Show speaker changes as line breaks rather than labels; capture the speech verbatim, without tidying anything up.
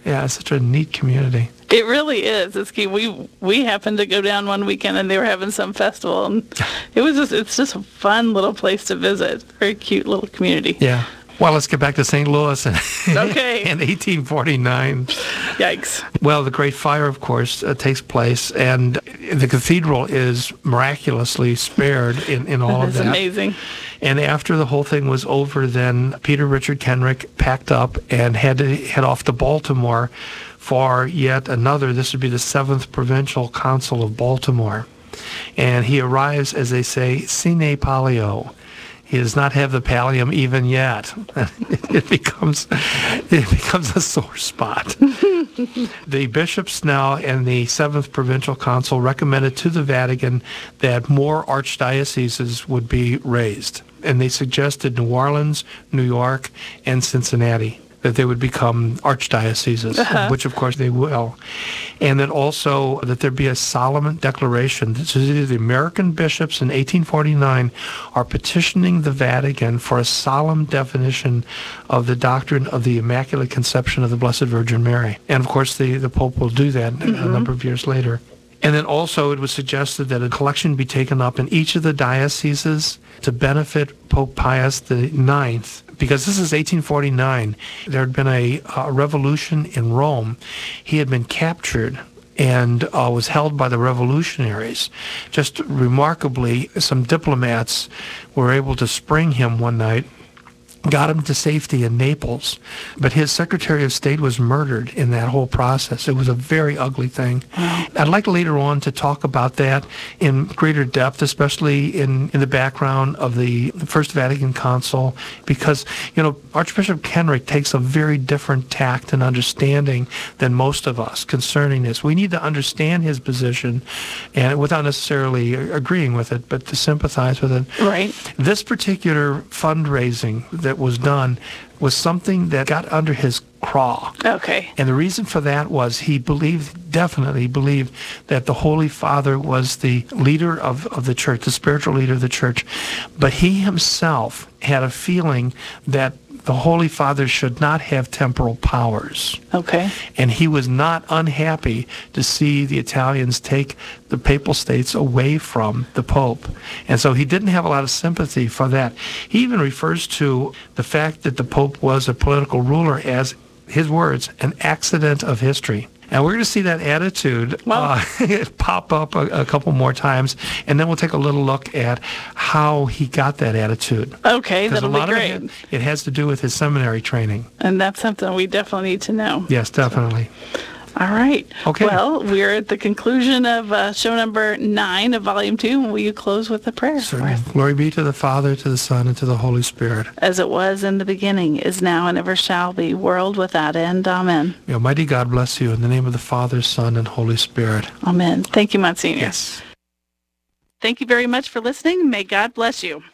Yeah, it's such a neat community.
It really is. It's key. We we happened to go down one weekend and they were having some festival, and it was just it's just a fun little place to visit. Very cute little community.
Yeah. Well, let's get back to Saint Louis in,
okay.
in eighteen forty-nine.
Yikes.
Well, the Great Fire, of course, uh, takes place, and the cathedral is miraculously spared in, in all
that
of that.
That's amazing.
And after the whole thing was over, then Peter Richard Kenrick packed up and had to head off to Baltimore for yet another, this would be the seventh Provincial Council of Baltimore. And he arrives, as they say, sine palio. He does not have the pallium even yet. It becomes it becomes a sore spot. The bishops now and the seventh Provincial Council recommended to the Vatican that more archdioceses would be raised. And they suggested New Orleans, New York, and Cincinnati, that they would become archdioceses, uh-huh. which of course they will. And that also that there be a solemn declaration. This is the American bishops in eighteen forty-nine are petitioning the Vatican for a solemn definition of the doctrine of the Immaculate Conception of the Blessed Virgin Mary. And of course the, the Pope will do that mm-hmm. a number of years later. And then also it was suggested that a collection be taken up in each of the dioceses to benefit Pope Pius the Ninth, because this is eighteen forty-nine. There had been a, a revolution in Rome. He had been captured and uh, was held by the revolutionaries. Just remarkably, some diplomats were able to spring him one night, got him to safety in Naples, but his Secretary of State was murdered in that whole process. It was a very ugly thing. Wow. I'd like later on to talk about that in greater depth, especially in, in the background of the First Vatican Council, because, you know, Archbishop Kenrick takes a very different tact and understanding than most of us concerning this. We need to understand his position, and without necessarily agreeing with it, but to sympathize with it.
Right.
This particular fundraising that was done was something that got under his craw.
Okay.
And the reason for that was he believed, definitely believed, that the Holy Father was the leader of, of the church, the spiritual leader of the church. But he himself had a feeling that the Holy Father should not have temporal powers.
Okay.
And he was not unhappy to see the Italians take the Papal States away from the Pope. And so he didn't have a lot of sympathy for that. He even refers to the fact that the Pope was a political ruler as, his words, an accident of history. And we're going to see that attitude
well,
uh, pop up a, a couple more times, and then we'll take a little look at how he got that attitude.
Okay, that'll be great.
Of it, it has to do with his seminary training.
And that's something we definitely need to know.
Yes, definitely.
So. All right.
Okay.
Well, we're at the conclusion of uh, show number nine of volume two. Will you close with a prayer?
Certainly. Glory be to the Father, to the Son, and to the Holy Spirit.
As it was in the beginning, is now, and ever shall be, world without end. Amen.
May Almighty God bless you in the name of the Father, Son, and Holy Spirit.
Amen. Thank you, Monsignor.
Yes.
Thank you very much for listening. May God bless you.